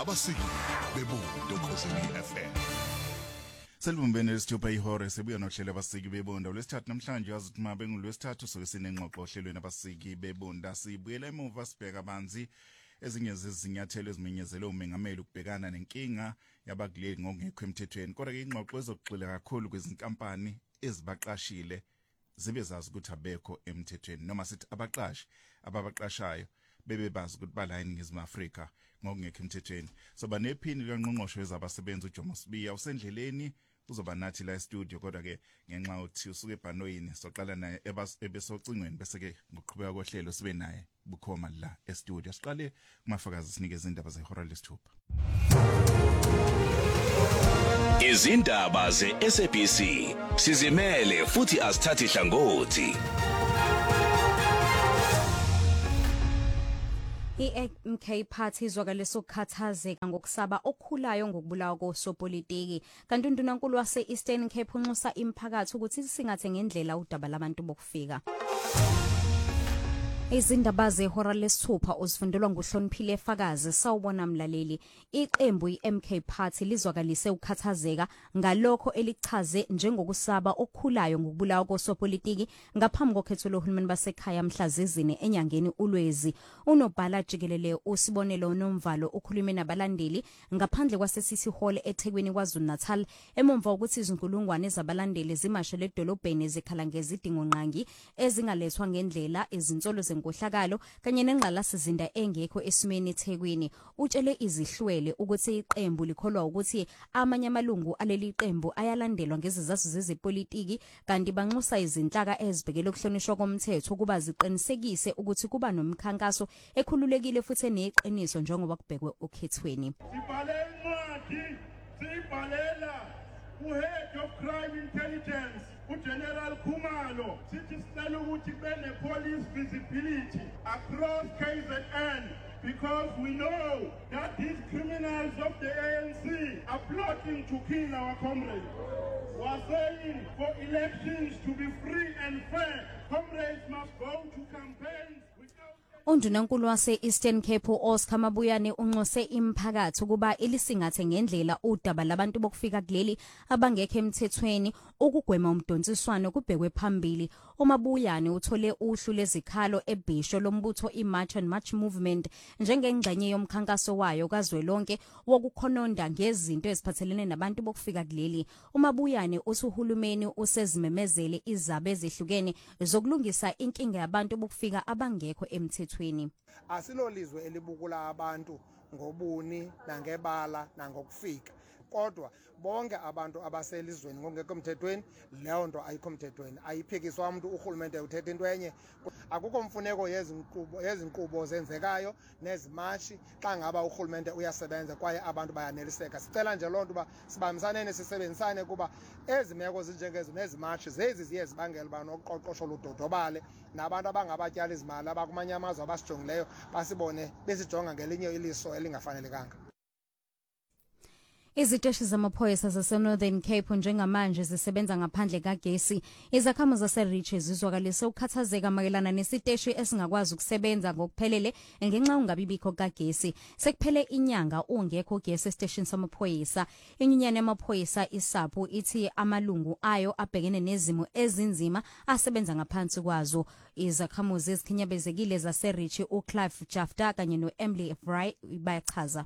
abasiki bebondo Khosi FM. Selvumbene lesithupha ihora sebuya nohlelo abasiki bebonda olwesithathu namhlanje yazi ukuthi mabe ngolwesithathu soke sinengxoxo ohlelweni abasiki bebonda sibuyela emuva sibheka abanzi ezinye zezinyathelo ezimenyezele umengameli ukubhekana nenkinga yabakuleli ngokungekho emthethweni kodwa ke ingxoxo ezokugxila kakhulu kwezinkampani ezibaqashile zibe zazi ukuthi abekho emthethweni noma sithi abaqashi ababaqashayo bebe bazi ukuthi bala eNingizimu Afrika ngokungekho emthethweni soba nephini likaNgqongqoshe wezabasebenzi uJomo Sibiya usendleleni uzoba nathi la e-studio kodwa ke ngenxa uthi usuke ebhanoyini soqala naye ebesocingweni bese ke ngoqhubeka kohlelo sibe naye bukhoma la e-studio siqale kumafakazi sinikeze indaba zehora lesithupha. Izindaba ze-SABC sizimele futhi asithathi hlangothi. iMK Party izwakale sokukhathazeka ngokusaba okukhulayo ngokubulawa kosopolitiki kanti undunankulu wase-Eastern Cape unxusa imiphakathi ukuthi singathe ngendlela udaba labantu bokufika. Izindaba zehora lesithupha uzifundelwa nguHloniphile Fakazi sawubona mlaleli iqembu iMK Party lizwakalise ukukhathazeka ngalokho elichaze njengokusaba okukhulayo ngokubulawa kosopolitiki ngaphambi kokhetho lohulumeni basekhaya mhla zezine enyangeni uLwezi unobhala jikelele uSibonelo Nomvalo ukhulume nabalandeli ngaphandle kwaseCity Hall eThekwini kwaZulu Natal emomva ukuthi izinkulungwane zabalandeli zimashele edolobheni ezikhala ngezidingo nqangi ezingalethwa ngendlela izinsolo nkohlakalo kanye nengqalasizinda engekho esimeni eThekwini utshele izihlwele ukuthi iqembu likholwa ukuthi amanye amalungu aleli qembu ayalandelwa ngezizathu zezepolitiki kanti banxusa izinhlaka ezibhekele ukuhlonishwa komthetho kuba ziqinisekise ukuthi kuba nomkhankaso ekhululekile futhi eneqiniso njengoba kubhekwe okhethweni. Sibhale incwadi sibhalela uHead of Crime Intelligence uGeneral Khumalo sithi sicela ukuthi kube police visibility across KZN because we know that these criminals of the ANC are plotting to kill our comrades. We are saying for elections to be free and fair, comrades must go to campaigns. Undunankulu wase-Eastern Cape Oscar Mabuyane unxose imiphakathi kuba ilisingathe ngendlela udaba labantu bokufika kuleli abangekho emthethweni ukugwema umdonsiswano kubhekwe phambili. uMabuyane uthole uhlu lezikhalo ebhisho lombutho iMarch and March Movement njengengxenye yomkhankaso wayo kazwelonke wokukhononda ngezinto eziphathelene nabantu bokufika kuleli. uMabuyane uthi uhulumeni usezimemezele izabe ezihlukene zokulungisa inkinga yabantu bokufika abangekho emthethweni. Asilolizwe elibukula abantu ngobuni nangebala nangokufika kodwa bonke abantu abaselizweni ngokungekho emthethweni leyo nto ayikho emthethweni ayiphikiswa umuntu uhulumende uthetha into enye akukho mfuneko yezinkqubo zenzekayo nezimashi xa ngaba uhulumende uyasebenza kwaye abantu bayaneliseka sicela nje loo nto uba sibambisaneni sisebenzisane kuba ezimeko zinjengezo nezimashi zezi ziye zibangela uba noqoqosho ludodobale nabantu abangabatyali izimali abakumanye amazwe abasijongileyo basibone besijonga ngelinye iliso elingafanelekanga. Iziteshi zamaphoyisa zaseNorthern Cape njengamanje zisebenza ngaphandle kagesi. Izakhamuzi zaseRiches zizwakalise ukukhathazeka mayelana nesiteshi esingakwazi ukusebenza ngokuphelele ngenxa ungabibikho kagesi. Sekuphele inyanga ungekho ugesi estation samaphoyisa. Inyunyane yamaphoyisa iSAPHU ithi amalungu ayo abhekene nezimo ezinzima asebenza ngaphansi kwazo. Izakhamuzi ezikhinyabezekile zaseRiches uClive Jafta kanye noEmily Fry bayachaza.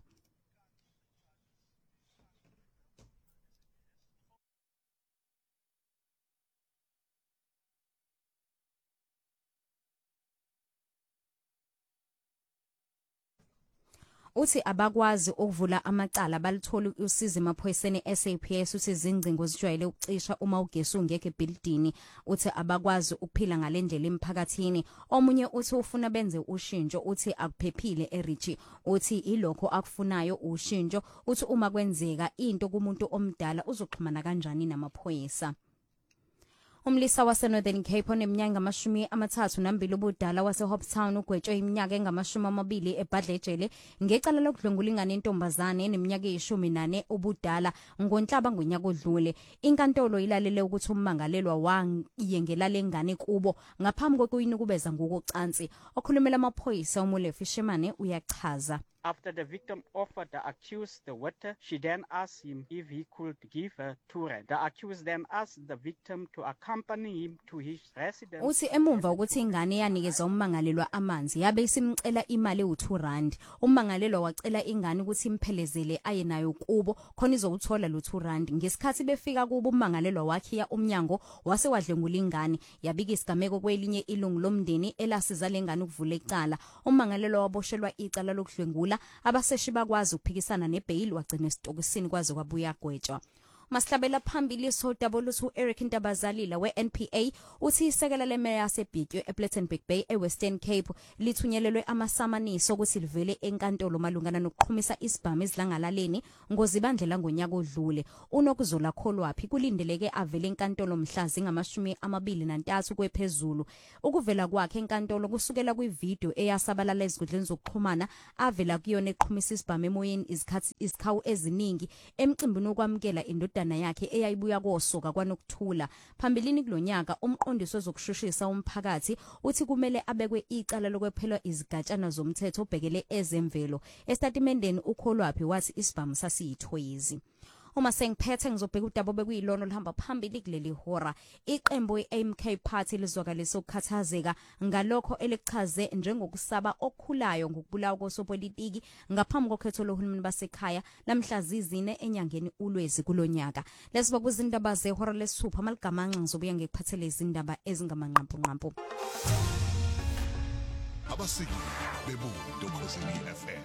Uthi abakwazi ukuvula amacala balithola usizo emaphoyiseni SAPS uthi izingcingo zijwayele ukucisha uma ugesi ungekho ebuilding uthi abakwazi ukuphila ngalendlela emphakathini. Omunye uthi ufuna benze ushintsho uthi akuphephile eRichi uthi ilokho akufunayo ushintsho uthi uma kwenzeka into kumuntu omdala uzoxhumana kanjani namaphoyisa. Umlisa waseNorthern Cape oneminyaka 32 ubudala waseHopetown ugwetshwe iminyaka engama-20 eBhadlejele ngecala lokudlwengula ingane intombazane eneminyaka 14 ubudala ngoNhlaba ngonyaka odlule. Inkantolo ilalele ukuthi ummangalelwa wayengela lengane kubo ngaphambi kokuyinukubeza ngokucansi. Okhulumela amaphoyisa uMule Fisherman uyachaza. After the victim offered the accused the water, she then asked him if he could give her 2 rand. The accused then asked the victim to accompany him to his residence. Uthi emumva ukuthi ingane yanikezwa ummangalelwa amanzi yabe isimcela imali u2 rand. Ummangalelwa wacela ingane ukuthi imphelezele aye nayo kubo khona izokuthola lo 2 rand. Ngesikhathi befika kubo ummangalelwa wakhiya umnyango wase wadlengula ingane yabika isigameko kwelinye ilungu lomndeni elasiza lengane ukuvula icala. Ummangalelwa waboshelwa icala lokudlengula abaseshi bakwazi ukuphikisana nebail wagcina esitokisini kwaze kwabuya gwetshwa. Masihlabela phambili sodaboluthu Eric Ntabazalila we-NPA uthi isekela lemeya yasebhityo ePlettenberg Bay eWestern Cape lithunyelelwe amasamaniso ukuthi livele enkantolo malungana nokuqhumisa isibhamu ezilangalaleni ngozibandlela ngonyaka odlule. Unokuzola kholwaphi kulindeleke avele enkantolo mhlazi ngama-23 kwephezulu. Ukuvela kwakhe enkantolo kusukela kwivideo eyasabalala ezigudleni zokuxhumana avela kuyona eqhumisa isibhamu emoyeni izikhawu eziningi emcimbini okwamukela indodana yakhe eyayibuya kosoka kwanokuthula. Phambilini kulonyaka umqondisi wezokushushisa umphakathi uthi kumele abekwe icala lokwephelwa izigatshana zomthetho obhekele ezemvelo. Estatimendeni ukholwaphi wathi isibhamu sasiyithwezi. Uma sengiphethe ngizobheka udaba bekuyilona olihamba phambili kuleli hora. Iqembu iMK Party lizwakalise ukukhathazeka ngalokho elichaze njengokusaba okhulayo ngokubulawa kosopolitiki ngaphambi kokhetho lohulumeni basekhaya lamhlazizine enyangeni uLwezi kulonyaka. Lesiba kuzindaba zehora lesithupha maligamanxa ngizobuya ngekuphathele izindaba ezingamanqampu. Abasiki bebundo Khosini FM.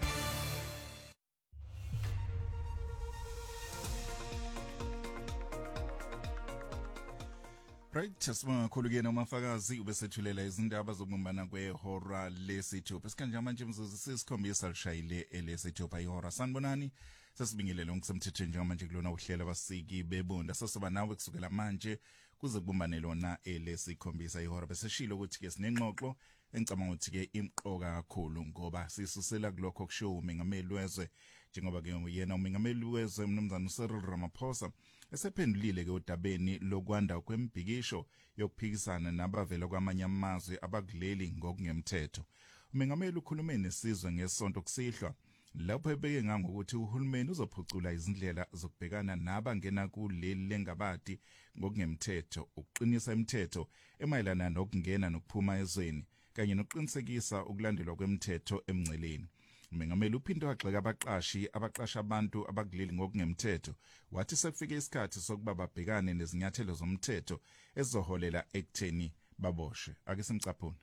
Right, sibonga kakhulu ke nomafakazi ubesethulela izindaba zokubumbana kwehora lesithupha. Sikanjani manje mzuzu sesikhombisa lishayile lesithupha ihora. Sanibonani sesibingelele ngokusemthethweni njengamanje kulona uhlela abasiki bebunda. Sasiba nawe kusukela manje kuze kubumbane lona lesikhombisa ihora. Bese shilo ukuthi ke sinengxoxo engicabanga ukuthi ke imqoka kakhulu ngoba sisusela kulokho kusho umengameli wezwe njengoba ke yena umengameli wezwe mnumzana Cyril Ramaphosa esephendulile ke udabeni lokwanda kwembhikisho yokuphikisana nabavela kwamanye amazwe abakuleli ngokungemthetho. Umengameli ukhulume nesizwe ngesonto kusihlwa lapho ebeke ngokuthi uhulumeni uzophucula izindlela zokubhekana nabangena kuleli lengabadi ngokungemthetho, ukuqinisa imithetho emayelana nokungena nokuphuma ezweni kanye nokuqinisekisa ukulandelwa kwemthetho emngceleni. Umengameli uphinde waxeka abaqashi abantu abakuleli ngokungemthetho wathi sekufike isikhathi sokuba babhekane nezinyathelo zomthetho ezizoholela ekutheni baboshwe. Ake simcaphune.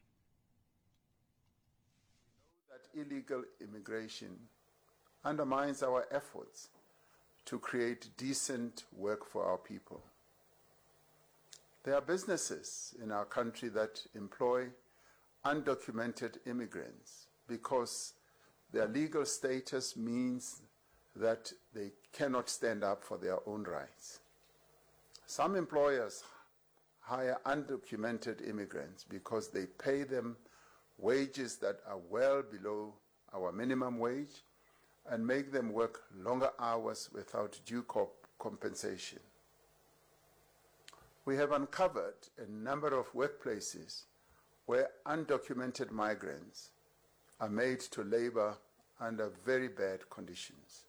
That illegal immigration undermines our efforts to create decent work for our people. There are businesses in our country that employ undocumented immigrants because their legal status means that they cannot stand up for their own rights. Some employers hire undocumented immigrants because they pay them wages that are well below our minimum wage and make them work longer hours without due compensation. We have uncovered a number of workplaces where undocumented migrants are made to labor under very bad conditions.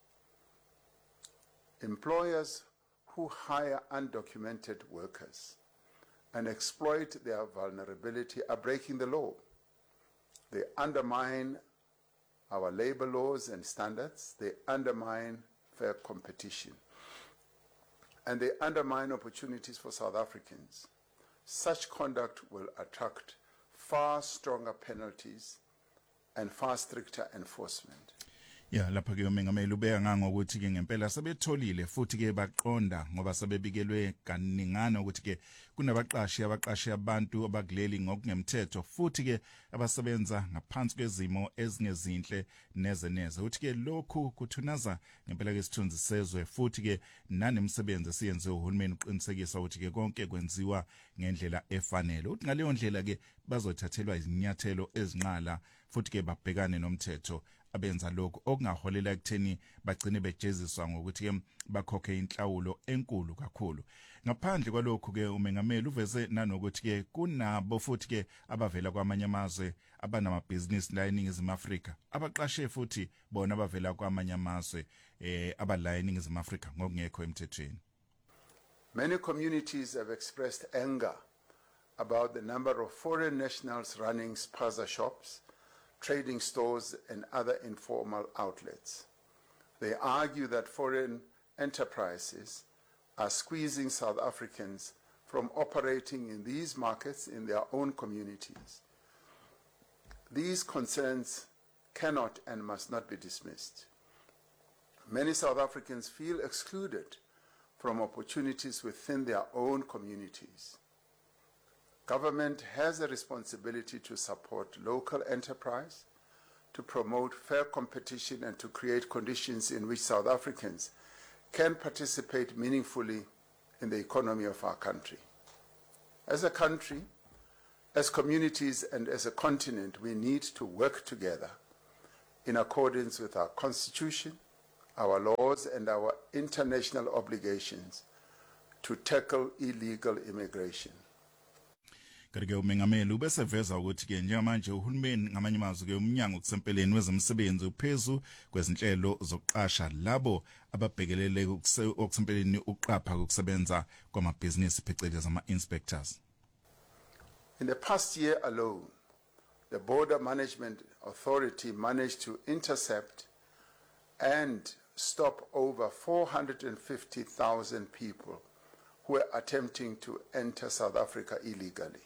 Employers who hire undocumented workers and exploit their vulnerability are breaking the law. They undermine our labor laws and standards, they undermine fair competition, and they undermine opportunities for South Africans. Such conduct will attract far stronger penalties and far stricter enforcement. Ya lapha ke umengameli ubeka ngokuthi ke ngempela sebetholile futhi ke baqonda ngoba sebebikelwe kaningana ukuthi ke kunabaqashi abantu abakuleli ngokungemthetho futhi ke abasebenza ngaphansi kwezimo ezingezinhle nezeneze. Uthi ke lokhu kuthunaza ngempela ke isithunzi sezwe futhi ke nanemsebenzi siyenze uhulumeni uqinisekisa ukuthi ke konke kwenziwa ngendlela efanele. Uthi ngaleyo ndlela ke bazothathelwa izinyathelo ezinqala futhi ke babhekane nomthetho abenza lokho okungaholela ekutheni bagcine bejeziswa ngokuthi ke bakhokhe inhlawulo enkulu kakhulu. Ngaphandle kwalokho ke umengameli uveze nanokuthi ke kunabo futhi ke abavela kwamanye amazwe abanamabhizinisi la eNingizimu Afrika abaqashe futhi bona abavela kwamanye amazwe abala eNingizimu Afrika ngokungekho emthethweni. Many communities have expressed anger about the number of foreign nationals running spaza shops, trading stores and other informal outlets. They argue that foreign enterprises are squeezing South Africans from operating in these markets in their own communities. These concerns cannot and must not be dismissed. Many South Africans feel excluded from opportunities within their own communities. Government has a responsibility to support local enterprise, to promote fair competition and to create conditions in which South Africans can participate meaningfully in the economy of our country. As a country, as communities and as a continent, we need to work together in accordance with our constitution, our laws and our international obligations to tackle illegal immigration. Kanti-ke umengameli ubeseveza ukuthi ke njengamanje uhulumeni ngamanye amazwi ke umnyango kusempeleni wezomsebenzi uphezu kwezinhlelo zokuqasha labo ababhekelele okusempeleni uqapha ukusebenza kwamabhizinisi phecelezi ama-inspectors. In the past year alone, the Border Management Authority managed to intercept and stop over 450,000 people who were attempting to enter South Africa illegally.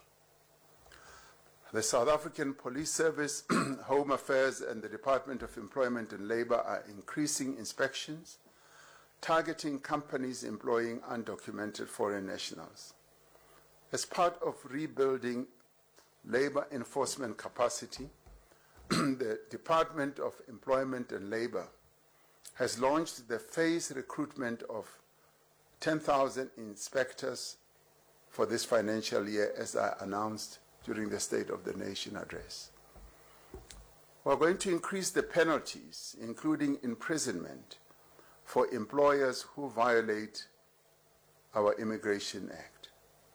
The South African Police Service, Home Affairs and the Department of Employment and Labour are increasing inspections, targeting companies employing undocumented foreign nationals. As part of rebuilding labour enforcement capacity, the Department of Employment and Labour has launched the phased recruitment of 10,000 inspectors for this financial year, as I announced during the State of the Nation address. We're going to increase the penalties, including imprisonment, for employers who violate our Immigration Act.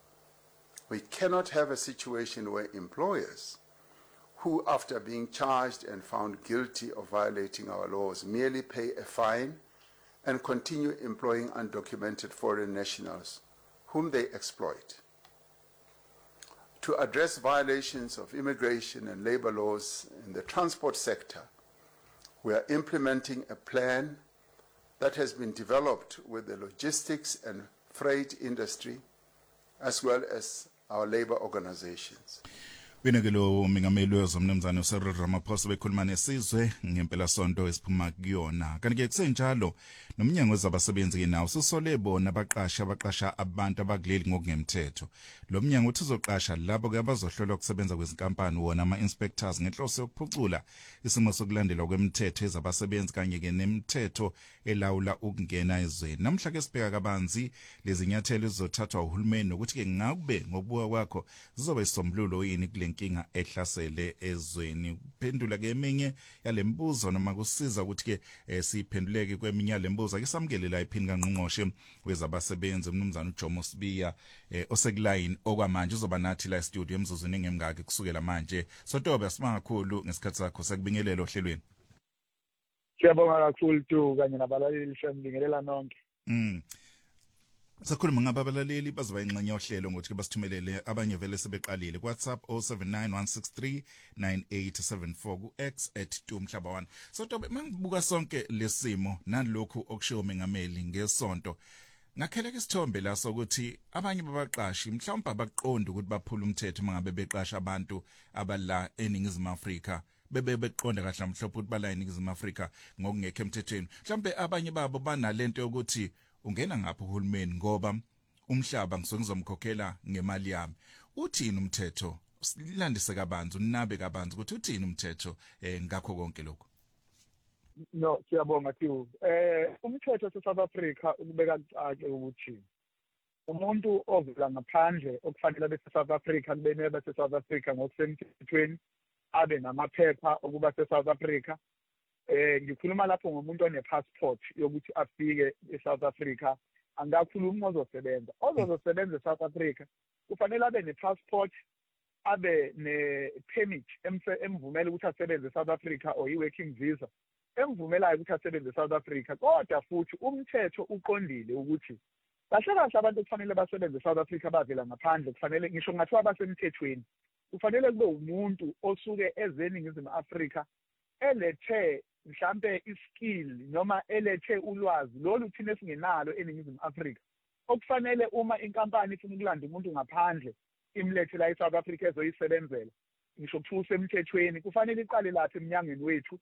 We cannot have a situation where employers who, after being charged and found guilty of violating our laws, merely pay a fine and continue employing undocumented foreign nationals whom they exploit. To address violations of immigration and labor laws in the transport sector, we are implementing a plan that has been developed with the logistics and freight industry as well as our labor organizations. Binekelo umengameli wezomnumzana uCyril Ramaphosa bekhuluma nesizwe ngempela sonto esiphuma kuyona. Kanti ke kusenjalo nomnyango wezabasebenzi nawo usole bona abaqasha abantu abakuleli ngokungemthetho. Lo mnyango uthi uzoqasha labo ke abazohlolwa ukusebenza kwezinkampani wona ama-inspectors ngenhloso yokuphucula isimo sokulandelwa kwemithetho ezabasebenzi kanye ke nemithetho elawula ukungena ezweni. Namhla ke sibheka kabanzi lezi nyathelo ezizothathwa uhulumeni nokuthi ke ngakube ngokubuka kwakho zizobe isombululo yini kule nkinga ehlasele ezweni. Phendula ke eminye yalembuzo noma kusiza ukuthi ke siphenduleke kweminye yalembuzo ake samukele la iphini kaNgqongqoshe wezabasebenzi umnumzana uJomo Sibiya osekuline okwamanje uzoba nathi la studio emzuzweni engemngaki kusukela manje. Sotobe sibonga kakhulu ngesikhathi sakho sekubingelela ohlelweni. Siyabonga kakhulu tu kanye nabalaleli siyabingelela nonke. Sakhuluma ngababalali bazoba ingxenye yohlelo ngokuthi basithumelele abanye vele sebeqalile WhatsApp 0791639874 ku-X @2mhlaba1. So Tobe mangibuka sonke lesimo nalokhu okushiwo mengameli ngesonto ngakheleke isithombe la sokuthi abanye babaqashi mhlawumbe abaqonda ukuthi baphula umthetho mangabe beqasha abantu abala eNingizimu Afrika bebeqonda kahle mhlawumbe ukuthi bala eNingizimu Afrika ngokungekho emthethweni. Mhlawumbe abanye babo banalento yokuthi ungena ngapha uhulumeni ngoba umhlaba ngizomkhokhela ngemali yami. Uthini umthetho? Silandise kabanzi unabe kabanzi ukuthi uthini umthetho ngakho konke lokho. No, siyabonga tu. Umthetho South Africa ukubeka kucace ukuthi umuntu ovela ngaphandle okufanele bese South Africa kubene bese South Africa ngokusemthethweni abe namaphepha okuba se South Africa ngikhuluma lapho ngomuntu one-passport yokuthi afike eSouth Africa. Angakhuluma ozosebenza eSouth Africa kufanele abe ne-passport, abe ne-permit emvumela ukuthi asebenze eSouth Africa or i-working visa emvumelayo ukuthi asebenze eSouth Africa. Kodwa futhi umthetho uqondile ukuthi kahle kahle abantu kufanele basebenze eSouth Africa bavela ngaphandle, kufanele ngisho ngathiwa basemthethweni, kufanele kube umuntu osuke ezeNingizimu Afrika elethe mhlambe iskill noma elethe ulwazi lolu thina singenalo eNingizimu Afrika, okufanele uma inkampani ifuna ukulanda umuntu ngaphandle imlethe la eSouth Africa ezoyisebenzela ngisho kuthiwa usemthethweni, kufanele iqale lapha eminyangweni wethu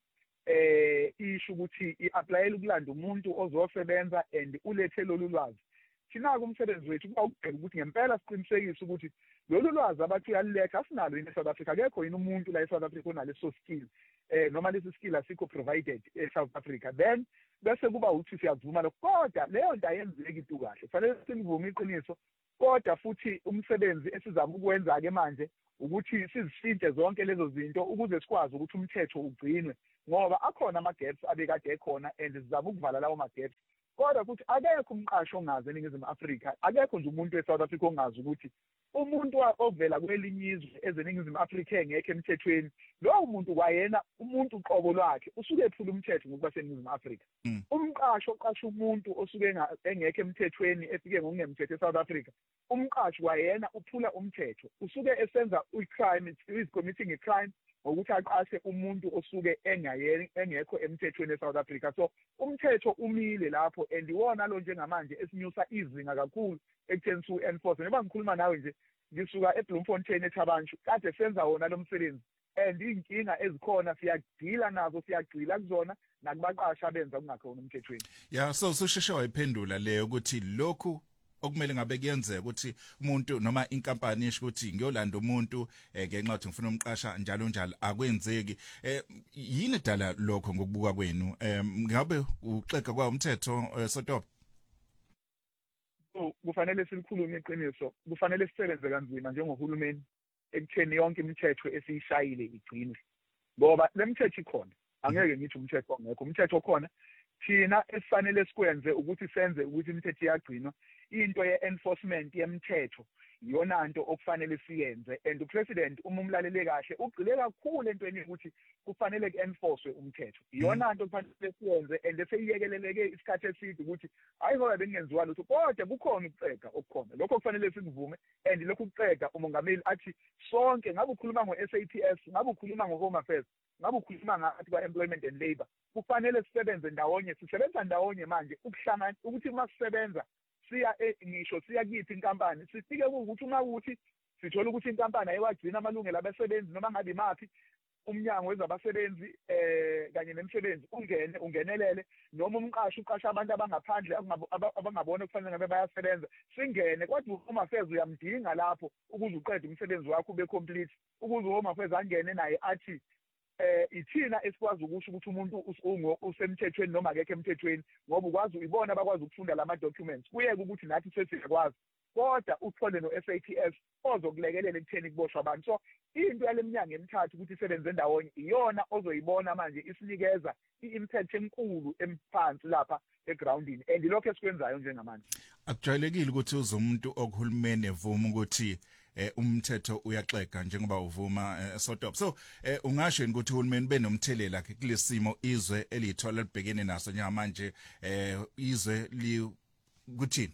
isho ukuthi i-applyela ukulanda umuntu ozosebenza and ulethe lolu lwazi. Thina kumsebenzi wethu kuba ukubheka ukuthi ngempela siqinisekise ukuthi lolu lwazi abathi uyaliletha asinalo yini eSouth Africa, akekho yini umuntu la eSouth Africa onaleso skill noma lesi skill asikho provided eSouth Africa, then bese kuba ukuthi siyavuma lokho. Kodwa leyo nto ayenzeki tu kahle, kufanele sivume iqiniso. Kodwa futhi umsebenzi esizama ukwenza-ke manje ukuthi sizishintshe zonke lezo zinto ukuze sikwazi ukuthi umthetho ugcinwe, ngoba akhona ama-gaps abekade ekhona and sizama ukuvala lawo ma-gaps. Kodwa ukuthi akekho umqashi ongazi eNingizimu Afrika, akekho nje umuntu eSouth Africa ongazi ukuthi umuntu ovela kwelinye izwe ezeNingizimu Afrika engekho emthethweni, lowo muntu kwayena umuntu uqobo lwakhe usuke ephula umthetho ngokuba seNingizimu Afrika. Umqashi oqasha umuntu osuke engekho emthethweni efike ngokungemthetho eSouth Africa, umqashi kwayena uphula umthetho, usuke esenza i-crime, is committing a crime ngokuthi aqashe umuntu osuke engekho emthethweni eSouth Africa. So umthetho umile lapho and iwona lo njengamanje esinyusa izinga kakhulu ekutheni su-enforce. Njengoba ngikhuluma nawe nje ngisuka eBloemfontein eThabanchu, kade senza wona lo msebenzi and inkinga ezikhona siyagcila nazo, siyagcila kuzona nakubaqasha abenza kungakhona umthethweni. Yeah, so usheshe wayiphendula leyo ukuthi lokhu okumele ngabe kuyenzeka ukuthi umuntu noma inkampani isho ukuthi ngiyolanda umuntu ngenxa yokuthi ngifuna umqasha njalo njalo akwenzeki. Yini dala lokho ngokubuka kwenu? Ngabe uxega kwa umthetho Sotoba? Kufanele silikhulume iqiniso, kufanele sisebenze kanzima njengohulumeni ekutheni yonke imithetho esiyishayile igcinwe, ngoba lemithetho ikhona. Angeke ngithi umthetho ongekho, umthetho okhona. Thina esifanele sikwenze ukuthi senze ukuthi imithetho iyagcinwa. Into ye-enforcement yemthetho iyona nto okufanele siyenze, and upresident uma umlalele kahle ugcile kakhulu entweni ukuthi kufanele ku-enforcewe umthetho. Iyona nto okufanele siyenze and seyiyekeleleke isikhathi eside ukuthi hayi ngoba bengenziwa lutho, kodwa kukhona ukucega okukhona. Lokho kufanele sikuvume, and lokhu kucega umongameli athi sonke, ngabe ukhuluma ngo-SAPS, ngabe ukhuluma ngo-Home Affairs, ngabe ukhuluma ngathi kwa-Employment and Labour, kufanele sisebenze ndawonye. Sisebenza ndawonye manje ukuhlangana ukuthi uma sisebenza siya ngisho siya kithi inkampani sifike ukuthi uma ukuthi sithola ukuthi inkampani ayiwagcina amalungelo abasebenzi noma ngabe imaphi umnyango wezabasebenzi kanye nemisebenzi ungenelele, noma umqashi uqasha abantu abangaphandle abangabona kufanele ngabe bayasebenza, singene. Kodwa uHome Affairs uyamdinga lapho ukuze uqede umsebenzi wakho ube complete, ukuze uHome Affairs angene naye athi ithina esikwazi ukusho ukuthi umuntu usemthethweni noma akekho emthethweni, ngoba ukwazi ibona abakwazi ukufunda lama documents. Kuyeke ukuthi nathi sesiyakwazi, kodwa uthole no-SAPS ozokulekelela ekutheni kuboshwa abantu. So into yaleminyango emithathu ukuthi isebenze ndawonye iyona ozoyibona manje isinikeza i-impact enkulu emphansi lapha egroundini, and lokho esikwenzayo njengamanje. Akujwayelekile ukuthi uze umuntu okuhulumeni evuma ukuthi umthetho uyaxega njengoba uvuma Sotoba. So ungasho ukuthi uhulumeni benomthelela kulesimo izwe elithola libhekene naso njengamanje, izwe kuthini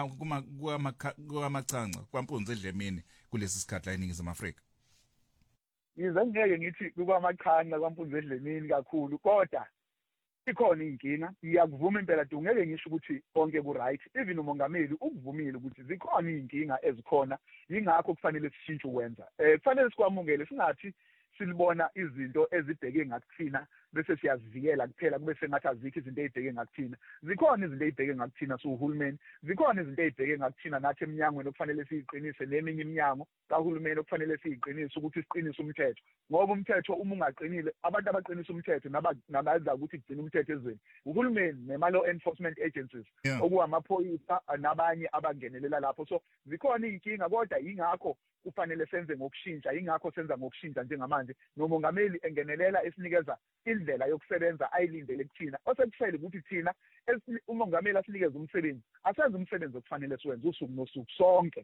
kwamachanca kwampunzi edlemini kulesi sikhathi la eNingizimu Afrika? Yize ngeke ngithi kwamachanca kwampunzi edlemini kakhulu, kodwa ikhona inkinga. Ngiyakuvuma impela ngeke ngisho ukuthi konke ku right, even umongameli ukuvumile ukuthi zikhona inkinga ezikhona, ingakho kufanele sishintshe ukwenza. Kufanele sikwamukele, singathi silibona izinto ezibheke ngakuthina bese siyazivikela kuphela kube sengathi azikho izinto ezibheke ngakuthina. Zikhona izinto ezibheke ngakuthina sohulumeni, zikhona izinto ezibheke ngakuthina nathi eminyangweni okufanele siyiqinise, neminye iminyango kahulumeni okufanele siyiqinise ukuthi siqinise umthetho, ngoba umthetho uma ungaqinile, abantu abaqinisa umthetho nabaza ukuthi kugcina umthetho ezweni uhulumeni nema-law enforcement agencies okuwamaphoyisa nabanye abangenelela lapho. So zikhona iy'nkinga, kodwa yingakho kufanele senze ngokushintsha, yingakho senza ngokushintsha njengamanje, nomongameli engenelela esinikeza nendlela yokusebenza ayilindele kuthina osekusele ukuthi thina umongameli asinikeze umsebenzi asenze umsebenzi okufanele siwenze usuku nosuku sonke.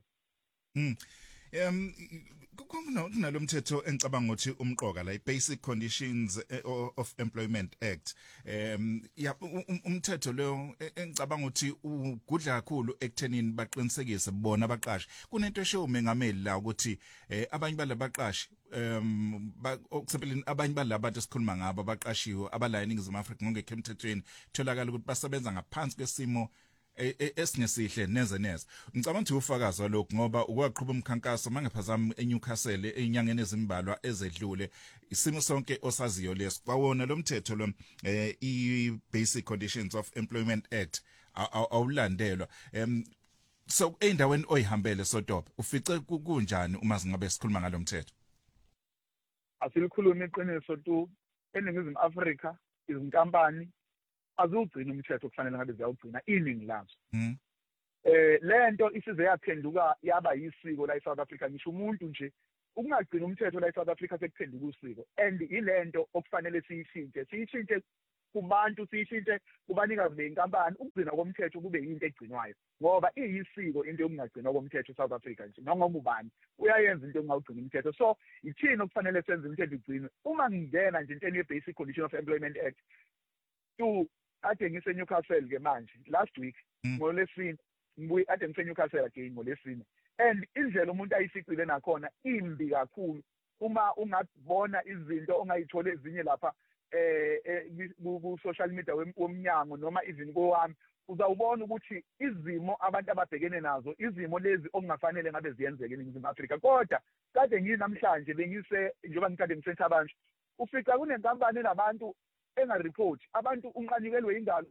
Kunalo mthetho engicabanga ukuthi umqoka la i-Basic Conditions of Employment Act. Umthetho lo engicabanga ukuthi ugudla kakhulu ekuthenini baqinisekise bona abaqashi. Kunento esho umengameli la ukuthi abanye balabaqashi okusebenzisa abanye balabantu esikhuluma ngabo abaqashiwe abala eNingizimu Afrika ngeke emthethweni tholakala ukuthi basebenza ngaphansi kwesimo esingesihle neze. Ngicabanga ukuthi ufakazi walokho ngoba ukwaqhubha umkhankaso mangephazama eNewcastle enyangeni ezimbalwa ezedlule isimo sonke osaziyo leso kwawona lo mthetho lo i-Basic Conditions of Employment Act awulandelwa. So endaweni oyihambele sodoba ufice kunjani uma singabe sikhuluma ngalo mthetho? Asilikhuluma iqiniso tu eNingizimu Afrika izinkampani azugcina umthetho kufanele ngabe ziyawugcina iningi lazo. Lento isize yaphenduka yaba yisiko la eSouth Africa ngisho umuntu nje ukungagcina umthetho la eSouth Africa sekuphenduka usiko and ilento okufanele siyishintshe kubantu siyishintshe kubanikazi benkampani ukugcina komthetho kube yinto egcinwayo ngoba iyisiko into yokungagcina komthetho eSouth Africa nje noma ubani uyayenza into engawugcina umthetho. So ithini okufanele senze umthetho ugcinwe uma ngingena nje into ye-Basic Condition of Employment Act ade ngise Newcastle ke manje last week ngoLesine ngibuye ade ngise Newcastle again ngoLesine and indlela umuntu ayificile nakhona imbi kakhulu uma ungabona izinto ongayithola ezinye lapha ku social media womnyango noma even kowami uzawubona ukuthi izimo abantu ababhekene nazo izimo lezi okungafanele ngabe ziyenzeke eNingizimu Afrika kodwa kade nginamhlanje bengise njengoba ngikade ngisetha abantu ufica kunenkampani nabantu engareport abantu unqanyukelwe ingalo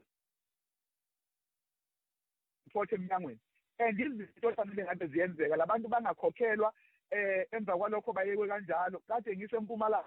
report emnyangweni and izinto efanele ngabe ziyenzeka labantu bangakhokhelwa emva kwalokho bayekwe kanjalo kade ngisempumalanga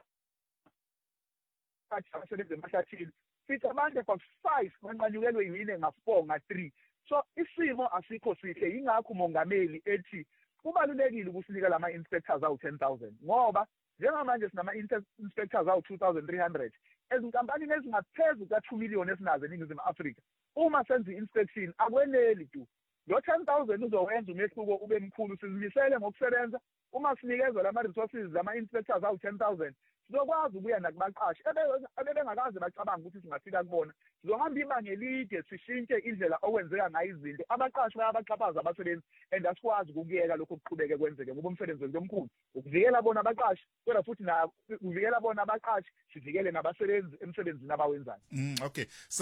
kathi abasebenza emahlathini fica abantu kwa5 banqanyukelwe yini nga4 nga3 so isimo asikho sihle ingakho umongameli ethi kubalulekile ukusinika lama inspectors awu 10,000 ngoba njengamanje sinama inspectors awu 2,300 ezinkampanini ezingaphezulu ka2 million esinazo eNingizimu Afrika uma senza inspection akweneli tu lo 10,000 uzowenza umehluko ube mkhulu sizimisele ngokusebenza uma sinikezwe lama resources lama inspectors awu 10,000 sizokwazi ukuya nakubaqashi ebebengakaze bacabanga ukuthi singafika kubona sizohamba ibanga elide sishintshe indlela okwenzeka ngayo izinto abaqashi bayabaxhaphaza abasebenzi and asikwazi ukuyeka lokho kuqhubeke kwenzeke ngoba umsebenzi wethu omkhulu ukuvikela bona abaqashi kodwa futhi na ukuvikela bona abaqashi sivikele nabasebenzi emsebenzini abawenzayo. Okay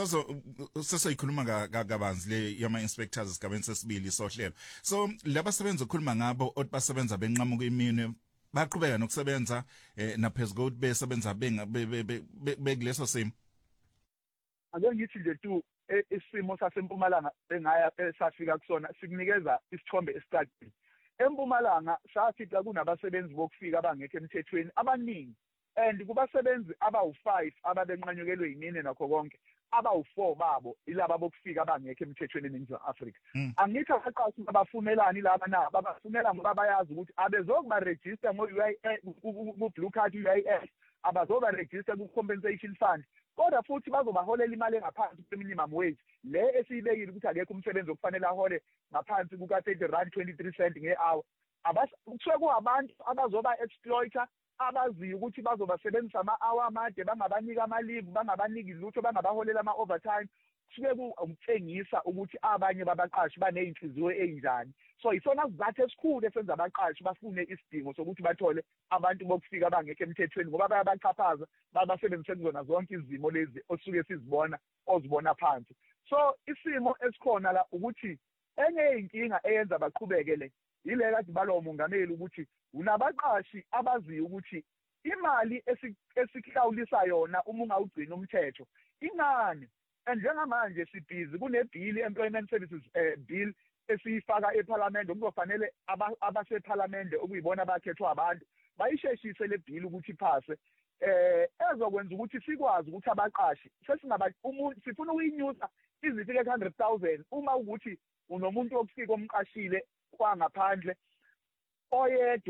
soyikhuluma kabanzi le yama inspectors isigabeni sesibili sohlelo so labasebenzi okhuluma ngabo othi basebenza benqamuka imini baqhubeka nokusebenza naphezulu ukuthi besebenza bekuleso simo. Ake ngithi nje tu isimo sasempumalanga engaya esafika kusona sikunikeza isithombe esicacile. Empumalanga safica kunabasebenzi bokufika abangekho emthethweni abaningi and kubasebenzi abawu5 ababenqanyukelwe yimini nakho konke abawu4 babo ilaba bokufika abangekho emthethweni eNingizimu Afrika. Angithi abaqashi abafunelani laba na babafunela ngoba bayazi ukuthi abezokuba register ngo-UIF ku-Blue Card UIF abazoba register ku-compensation fund kodwa futhi bazobaholela imali engaphansi kwe-minimum wage le esiyibekile ukuthi akekho umsebenzi okufanele ahole ngaphansi kuka-R30.23 nge-hour. Kusuke kuwabantu abazoba exploiter abaziyo ukuthi bazobasebenzisa ama-hour amade bangabanika ama-leave bangabaniki lutho bangabaholela ama-overtime kusuke kumtshengisa ukuthi abanye babaqashi baney'nhliziyo ey'njani. So isona sizathu esikhulu esenza abaqashi bafune isidingo sokuthi bathole abantu bokufika abangekho emthethweni ngoba bayabachaphaza babasebenzise kuzona zonke izimo lezi osuke sizibona ozibona phansi. So isimo esikhona la ukuthi enye yey'nkinga eyenza baqhubeke le ile kade balo mongameli ukuthi unabaqashi abaziyo ukuthi imali esihlawulisa yona uma ungawugcina umthetho ingani and njengamanje sibhizi kunebill employment services bill esiyifaka eParliament okufanele abaseParliament okuyibona abakhethwa abantu bayisheshise le bill ukuthi iphase ezokwenza ukuthi sikwazi ukuthi abaqashi sesingaba umuntu sifuna ukuyinyusa izifike 100,000 uma ukuthi unomuntu okufika omqashile kwangaphandle oyedwa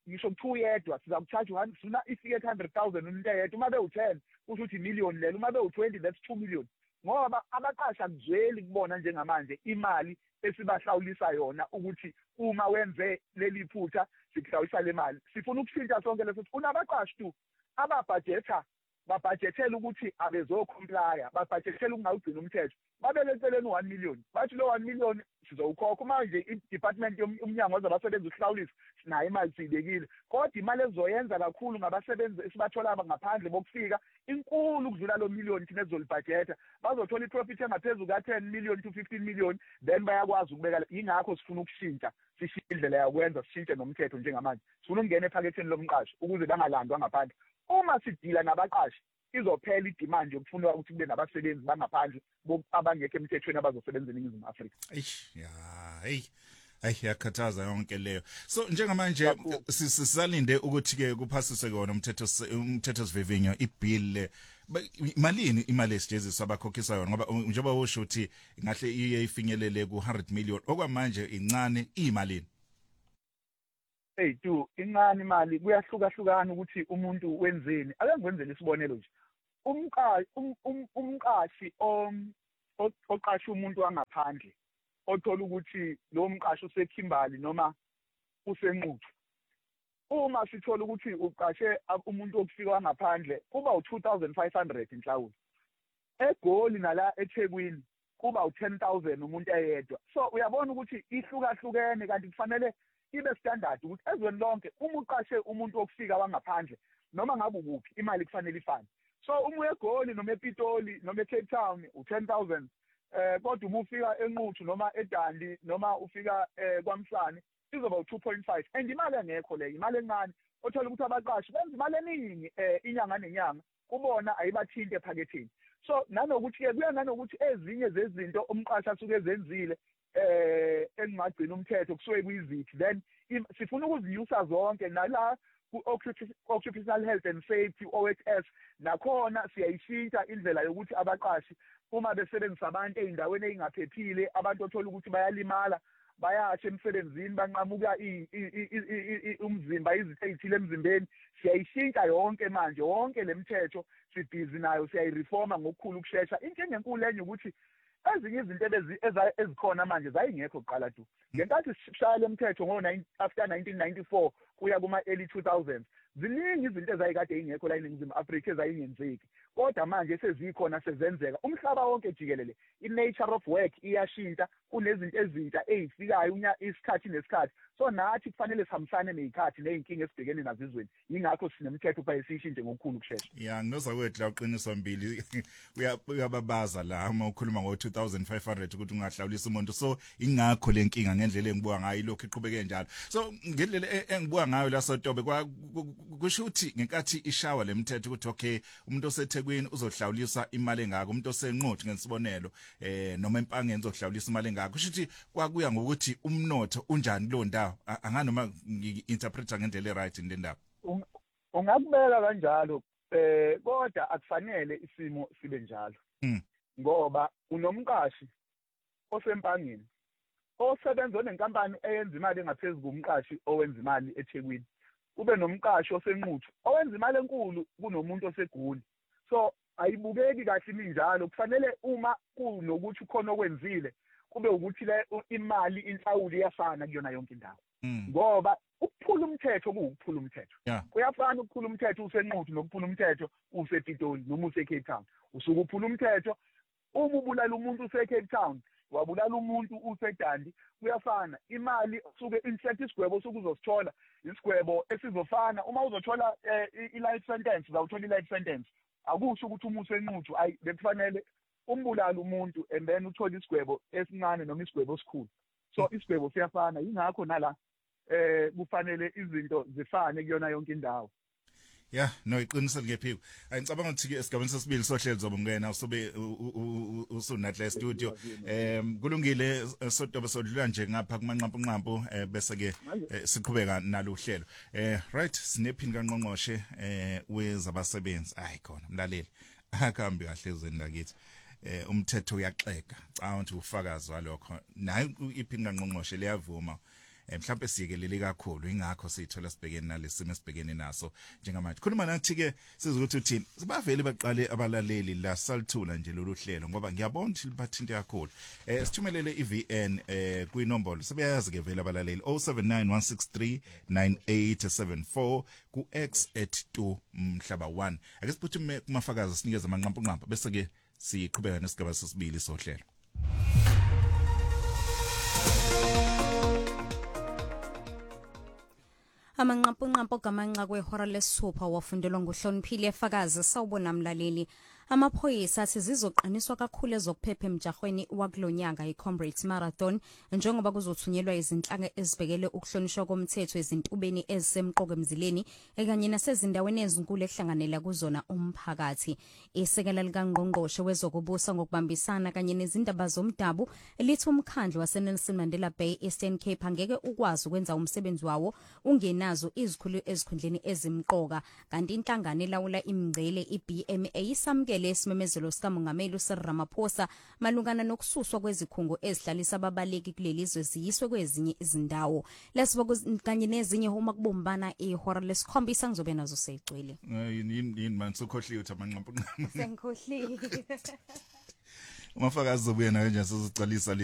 ngisho ku2 yedwa siza kucharge 1 sifuna ifike 100,000 umuntu eyedwa uma be10 kusho ukuthi million lela uma be20 that's 2 million ngoba abaqashi akuzweli kubona njengamanje imali esibahlawulisa yona ukuthi uma wenze leli phutha sikuhlawulisa le mali sifuna ukushintsha sonke leso sifuna abaqashi tu ababudgeta babudgetela ukuthi abezocomply babudgetela ukungawugcina umthetho babelekeleni 1 million bathi lo 1 million sizowukhokha manje i-department umnyango wezabasebenzi uhlawulisa sinayo imali siyibekile kodwa imali ezoyenza kakhulu ngabasebenzi esibathola ngaphandle bokufika inkulu ukudlula lo million thina ezolibudgeta bazothola iprofit engaphezulu ka10 million to 15 million then bayakwazi ukubeka ingakho sifuna ukushintsha sishintshe indlela yakwenza sishintshe nomthetho njengamanje sifuna ukungena ephaketheni lomqashi ukuze bangalandwa ngaphandle uma sidila nabaqashi izophela idemand yokufuna ukuthi kube nabasebenzi bangaphandle abangekho emthethweni abazosebenza eNingizimu Afrika. Hey yakhathaza yonke leyo. So njengamanje sisalinde ukuthi ke kuphasiswe kona umthetho sivivinyo ibill malini imali esijeziswa abakhokhisa yona ngoba njengoba usho ukuthi ngahle iye ifinyelele ku 100 million okwamanje incane imalini. Hey tu incane imali kuyahlukahlukana ukuthi umuntu wenzeni ake ngenzele isibonelo nje umqashi oqasha umuntu wangaphandle othola ukuthi lo mqashi useKhimbali noma usenquthu uma sithola ukuthi uqashe umuntu okufika wangaphandle kuba u2500 inhlawulo eGoli nala eThekwini kuba u10000 umuntu eyedwa so uyabona ukuthi ihlukahlukene kanti kufanele ibe standard ukuthi ezweni lonke uma uqashe umuntu okufika wangaphandle noma ngabe ukuphi imali kufanele ifane so uma uyeGoli noma ePitoli noma eCape Town u10000 kodwa uma ufika enquthu noma eDandi noma ufika kwaMhlane izoba u2.5 and imali engekho le imali encane othola ukuthi abaqashi benza imali eningi inyanga nenyanga kubona ayibathinte ephaketheni so nanokuthi ke kuya nanokuthi ezinye zezinto umqashi asuke ezenzile engingagcina umthetho kusuke kuyizithi then sifuna ukuzinyusa zonke nala ku-occupational health and safety OHS nakhona siyayishintsha indlela yokuthi abaqashi uma besebenzisa abantu ey'ndaweni ey'ngaphephile abantu othola ukuthi bayalimala bayasha emsebenzini banqamuka umzimba izitho ey'thile emzimbeni siyayishintsha yonke manje yonke le mithetho sibhizi nayo siyayireforma ngokukhulu ukushesha inkinga enkulu enye ukuthi ezinye izinto ezikhona manje zayingekho kuqala tu ngenkathi sishaya le mthetho after 1994 kuya kuma early 2000s ziningi izinto ezayikade ingekho la eNingizimu Afrika ezayingenzeki kodwa manje sezikhona sezenzeka umhlaba wonke jikelele i-nature of work iyashintsha kunezinto ezintsha ezifikayo isikhathi nesikhathi so nathi kufanele sihambisane nezikhathi ney'nkinga esibhekene nazo ezweni yingakho sinemithetho pha esiyishintshe ngokukhulu ukushesha nginoza kwethu la uqiniso mbili uyababaza la uma ukhuluma ngo-2500 ukuthi ungahlawulisa umuntu so ingakho le nkinga ngendlela engibuka ngayo ilokhu iqhubeke njalo so ngendlela engibuka ngayo la Sotobe kusho ukuthi ngenkathi ishawa le mithetho ukuthi okay umuntu oseThekwini uzohlawulisa imali engaka umuntu osenquthu ngesibonelo noma empangeni uzohlawulisa imali engaka kusho ukuthi kwakuya ngokuthi umnotho unjani lo ndawo anganoma ngi-interpreta ngendlela right le ndaba ungakubeka kanjalo kodwa akufanele isimo sibe njalo ngoba unomqashi osempangeni osebenza nenkampani eyenza imali engaphezulu kumqashi owenza imali eThekwini ube nomqashi osenquthu owenza imali enkulu kunomuntu oseGoli so ayibukeki kahle iminjalo kufanele uma kunokuthi ukhona okwenzile kube ukuthi le imali inhlawulo iyafana kuyona yonke indawo ngoba ukuphula umthetho kuwukuphula umthetho kuyafana ukuphula umthetho usenquthu nokuphula umthetho usePitoli noma useCape Town usuke uphula umthetho uma ubulala umuntu useCape Town wabulala umuntu useDandi kuyafana imali usuke inhleti isigwebo usuke uzosithola isigwebo esizofana uma uzothola i-life sentence uzawuthola i-life sentence akusho ukuthi uma usenquthu bekufanele umbulala umuntu and then uthola isigwebo esincane noma isigwebo esikhulu so isigwebo siyafana yingakho nala kufanele izinto zifane kuyona yonke indawo no iqiniso ngephiko ngicabanga ukuthi esigabeni sesibili sohlelo zobungena usobe usunahle studio kulungile Sotobe sodlula nje ngapha kumanqampunqampu bese ke siqhubeka nalo uhlelo right sinephini kaNgqongqoshe wezabasebenzi khona mlaleli akahambi kahle ezweni lakithi umthetho uyaxega cha ukuthi ufakazi walokho nayo iphini kaNgqongqoshe liyavuma mhlawumbe siyekelele kakhulu ingakho sithola sibhekene nalesimo esibhekene naso njengamanje khuluma nathi ke sizokuthi uthini sibavele baqale abalaleli la salithula nje lolu hlelo ngoba ngiyabona ukuthi libathinte kakhulu sithumelele iVN kwinombolo sebeyazi ke vele abalaleli 0791639874 ku X@2 mhlaba 1 ake siphuthume kumafakazi sinikeze amanqampunqampa bese ke siqhubeka nesigaba sesibili sohlelo. Amanqampunqampa gamanqa kwehora lesithupha wafundelwa nguhloniphile efakazi sawubona mlaleli. Amaphoyisa athi zizoqiniswa kakhulu ezokuphepha emjahweni wakulonyaka iComrades Marathon njengoba kuzothunyelwa izinhlanga ezibhekele ukuhlonishwa komthetho ezintubeni ezisemqoka emzileni ekanye nasezindaweni ezinkulu ehlanganela kuzona umphakathi. Isekela likaNgqongqoshe wezokubusa ngokubambisana kanye nezindaba zomdabu lithi umkhandlu waseNelson Mandela Bay Eastern Cape angeke ukwazi ukwenza umsebenzi wawo ungenazo izikhulu ezikhundleni ezimqoka kanti inhlangano elawula imingcele iBMA isamke lesimemezelo sikamongameli uCyril Ramaphosa malungana nokususwa kwezikhungo ezihlalisa ababaleki kulelizwe ziyiswe kwezinye izindawo lesibo kanye nezinye uma kubumbana ihora lesikhombisa ngizobe nazo seyigcwele yini manje sokhohliwe uthi amanqampunqampa sengikhohliwe umafakazi zobuya nayo nje sizocalisa